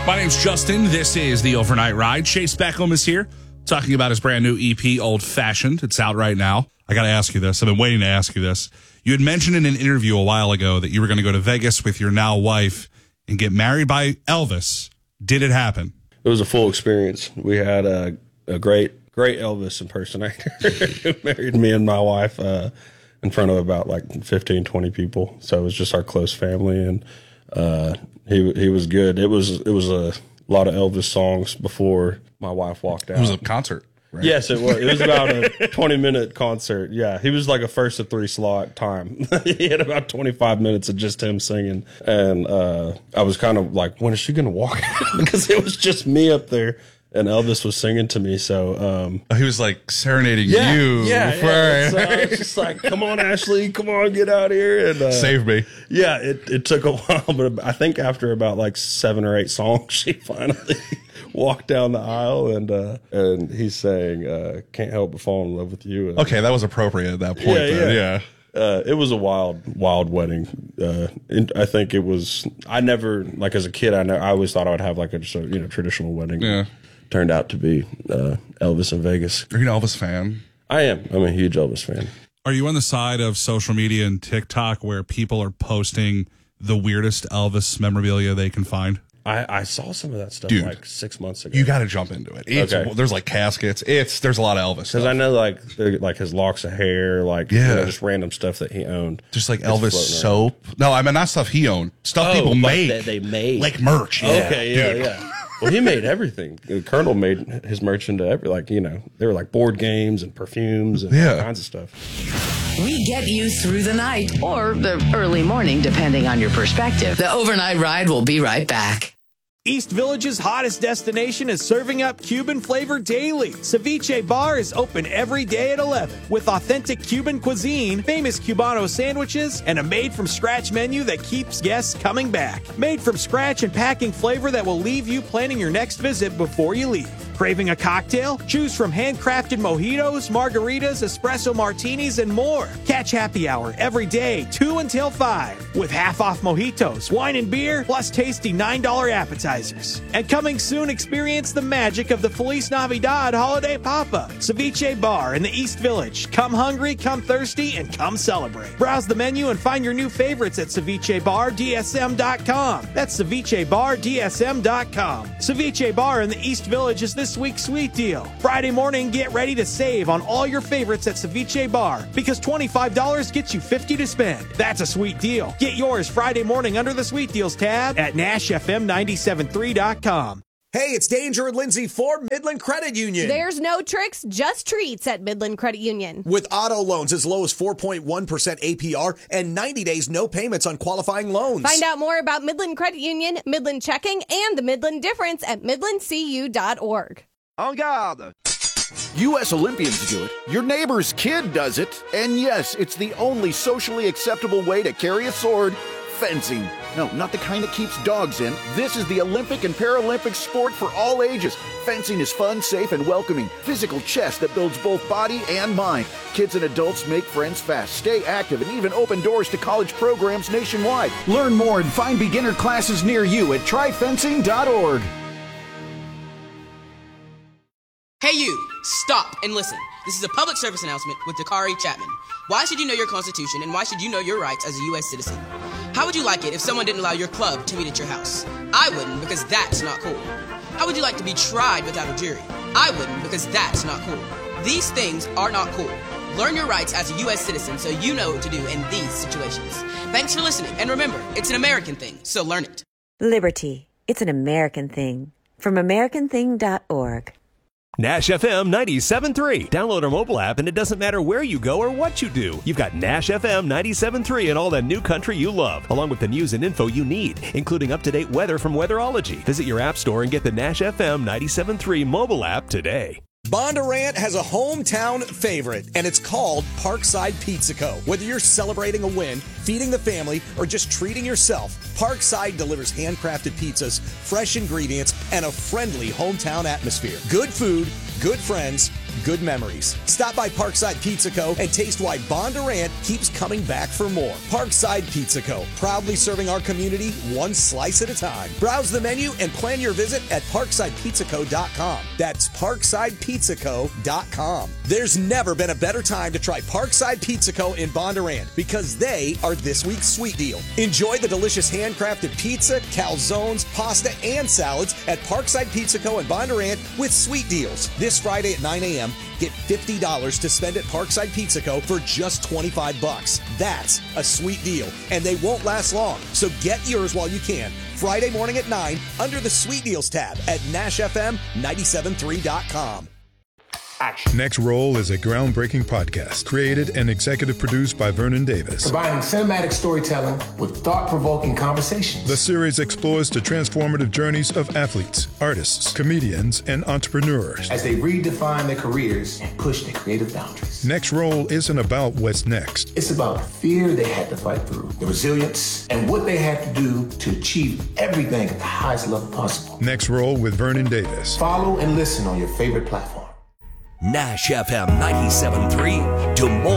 My name's Justin. This is the Overnight Ride. Chase Beckham is here talking about his brand new EP, Old Fashioned. It's out right now. I got to ask you this. I've been waiting to ask you this. You had mentioned in an interview a while ago that you were going to go to Vegas with your now wife and get married by Elvis. Did it happen? It was a full experience. We had a great Elvis impersonator who married me and my wife in front of about like 15, 20 people. So it was just our close family, and he was good. It was a lot of Elvis songs before my wife walked out. It was a concert, right? Yes, it was. It was about a 20-minute concert. Yeah, he was like a first of 3 slot time. He had about 25 minutes of just him singing, and I was kind of like, when is she going to walk out? Because it was just me up there. And Elvis was singing to me, so he was like serenading you. Yeah. So I was just like, "Come on, Ashley, come on, get out here and save me." Yeah, it took a while, but I think after about like 7 or 8 songs, she finally walked down the aisle, and he's saying, "Can't help but fall in love with you." Okay, that was appropriate at that point. Yeah. It was a wild wedding. And I think it was. I never, like as a kid, I always thought I would have like a traditional wedding. Yeah. Turned out to be Elvis in Vegas. Are you an Elvis fan? I am. I'm a huge Elvis fan. Are you on the side of social media and TikTok where people are posting the weirdest Elvis memorabilia they can find? I saw some of that stuff like 6 months ago. You got to jump into it. Okay. There's like caskets. There's a lot of Elvis. Because I know like his locks of hair, just random stuff that he owned. Just like Elvis soap. No, I mean not stuff he owned. Stuff people made. That they made. Like merch. Okay, yeah. Well, he made everything. Colonel made his merch into they were like board games and perfumes and all kinds of stuff. We get you through the night or the early morning, depending on your perspective. The Overnight Ride will be right back. East Village's hottest destination is serving up Cuban flavor daily. Ceviche Bar is open every day at 11 with authentic Cuban cuisine, famous Cubano sandwiches, and a made-from-scratch menu that keeps guests coming back. Made from scratch and packing flavor that will leave you planning your next visit before you leave. Craving a cocktail? Choose from handcrafted mojitos, margaritas, espresso martinis, and more. Catch happy hour every day, 2 until 5, with half-off mojitos, wine and beer, plus tasty $9 appetizers. And coming soon, experience the magic of the Feliz Navidad holiday pop-up. Ceviche Bar in the East Village. Come hungry, come thirsty, and come celebrate. Browse the menu and find your new favorites at cevichebardsm.com. That's cevichebardsm.com. Ceviche Bar in the East Village is this week's sweet deal. Friday morning, get ready to save on all your favorites at Ceviche Bar because $25 gets you $50 to spend. That's a sweet deal. Get yours Friday morning under the sweet deals tab at NashFM973.com. Hey, it's Danger and Lindsay for Midland Credit Union. There's no tricks, just treats at Midland Credit Union. With auto loans as low as 4.1% APR and 90 days no payments on qualifying loans. Find out more about Midland Credit Union, Midland Checking, and the Midland Difference at midlandcu.org. En garde! U.S. Olympians do it. Your neighbor's kid does it. And yes, it's the only socially acceptable way to carry a sword. Fencing. No, not the kind that keeps dogs in. This is the Olympic and Paralympic sport for all ages. Fencing is fun, safe, and welcoming. Physical chess that builds both body and mind. Kids and adults make friends fast, stay active, and even open doors to college programs nationwide. Learn more and find beginner classes near you at tryfencing.org. Hey you, stop and listen. This is a public service announcement with Dakari Chapman. Why should you know your Constitution and why should you know your rights as a U.S. citizen? How would you like it if someone didn't allow your club to meet at your house? I wouldn't because that's not cool. How would you like to be tried without a jury? I wouldn't because that's not cool. These things are not cool. Learn your rights as a U.S. citizen so you know what to do in these situations. Thanks for listening, and remember, it's an American thing, so learn it. Liberty. It's an American thing. From AmericanThing.org. Nash FM 97.3. Download our mobile app and it doesn't matter where you go or what you do. You've got Nash FM 97.3 and all the new country you love, along with the news and info you need, including up-to-date weather from Weatherology. Visit your app store and get the Nash FM 97.3 mobile app today. Bondurant has a hometown favorite, and it's called Parkside Pizza Co. Whether you're celebrating a win, feeding the family, or just treating yourself, Parkside delivers handcrafted pizzas, fresh ingredients, and a friendly hometown atmosphere. Good food, good friends, good memories. Stop by Parkside Pizza Co. and taste why Bondurant keeps coming back for more. Parkside Pizza Co., proudly serving our community one slice at a time. Browse the menu and plan your visit at ParksidePizzaCo.com. That's ParksidePizzaCo.com. There's never been a better time to try Parkside Pizza Co. in Bondurant because they are this week's sweet deal. Enjoy the delicious handcrafted pizza, calzones, pasta, and salads at Parkside Pizza Co. in Bondurant with sweet deals. This Friday at 9 a.m., get $50 to spend at Parkside Pizza Co. for just $25. That's a sweet deal, and they won't last long. So get yours while you can. Friday morning at 9 under the Sweet Deals tab at NashFM973.com. Action. Next Roll is a groundbreaking podcast created and executive produced by Vernon Davis. Combining cinematic storytelling with thought-provoking conversations. The series explores the transformative journeys of athletes, artists, comedians, and entrepreneurs as they redefine their careers and push their creative boundaries. Next Roll isn't about what's next. It's about the fear they had to fight through, the resilience, and what they had to do to achieve everything at the highest level possible. Next Roll with Vernon Davis. Follow and listen on your favorite platform. Nash FM 97.3, Des Moines.